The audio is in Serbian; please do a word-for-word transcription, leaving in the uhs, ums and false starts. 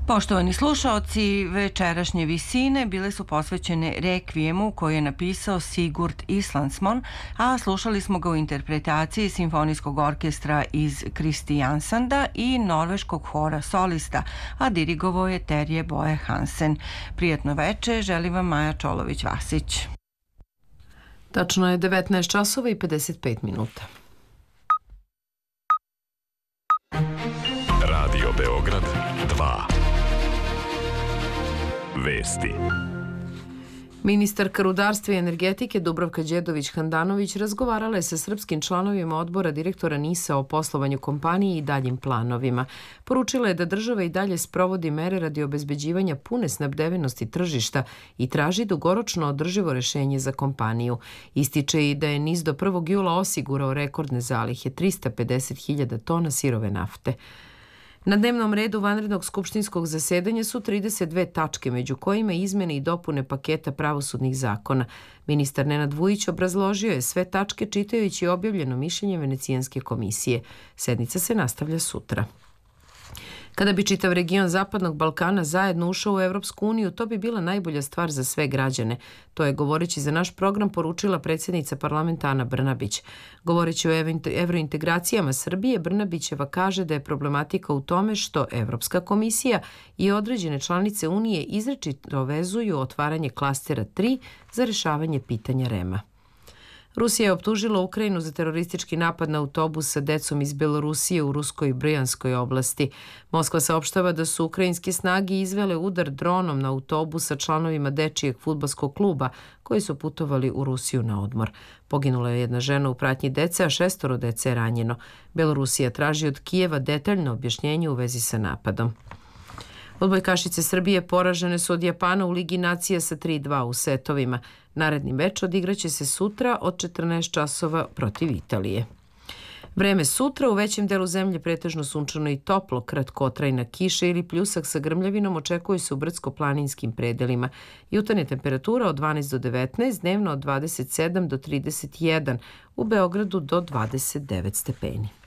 Poštovani slušaoci, večerašnje visine bile su posvećene rekvijemu koji je napisao Sigurd Islandsson, a slušali smo ga u interpretaciji Simfonijskog orkestra iz Kristiansanda i norveškog hora solista, a dirigovao je Terje Boje Hansen. Prijatno veče, želim vam Maja Čolović-Vasić. Tačno je devetnaest časova i pedeset pet minuta. Radio Beograd dva. Vesti. Ministarka rudarstva i energetike Dubravka Đedović-Handanović razgovarala je sa srpskim članovima odbora direktora NIS-a o poslovanju kompanije i daljim planovima. Poručila je da država i dalje sprovodi mere radi obezbeđivanja pune snabdevenosti tržišta i traži dugoročno održivo rešenje za kompaniju. Ističe i da je NIS do prvog jula osigurao rekordne zalihe trista pedeset hiljada tona sirove nafte. Na dnevnom redu vanrednog skupštinskog zasedanja su trideset dve tačke, među kojima izmene i dopune paketa pravosudnih zakona. Ministar Nenad Vujić obrazložio je sve tačke čitajući objavljeno mišljenje Venecijanske komisije. Sednica se nastavlja sutra. Kada bi čitav region Zapadnog Balkana zajedno ušao u Evropsku uniju, to bi bila najbolja stvar za sve građane. To je, govoreći za naš program, poručila predsjednica parlamenta Ana Brnabić. Govoreći o evrointegracijama Srbije, Brnabićeva kaže da je problematika u tome što Evropska komisija i određene članice Unije izričito vezuju otvaranje klastera tri za rešavanje pitanja Rema. Rusija je optužila Ukrajinu za teroristički napad na autobus sa decom iz Belorusije u ruskoj Brijanskoj oblasti. Moskva saopštava da su ukrajinske snage izvele udar dronom na autobus sa članovima dečijeg fudbalskog kluba koji su putovali u Rusiju na odmor. Poginula je jedna žena u pratnji dece, a šestoro dece je ranjeno. Belorusija traži od Kijeva detaljno objašnjenje u vezi sa napadom. Odbojkašice Srbije poražene su od Japana u Ligi nacija sa tri dva u setovima. Naredni meč odigraće se sutra od četrnaest časova protiv Italije. Vreme sutra u većem delu zemlje pretežno sunčano i toplo, kratkotrajna kiša ili pljusak sa grmljavinom očekuje se u brdsko-planinskim predelima. Jutarnja temperatura od dvanaest do devetnaest, dnevno od dvadeset sedam do trideset jedan, u Beogradu do dvadeset devet stepeni.